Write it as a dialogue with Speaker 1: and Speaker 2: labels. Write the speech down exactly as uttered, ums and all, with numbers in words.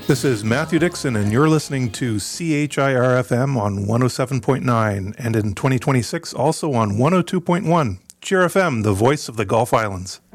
Speaker 1: This is Matthew Dixon, and you're listening to C H I R F M on one oh seven point nine, and in twenty twenty-six also on one oh two point one. Cheer F M, the voice of the Gulf Islands.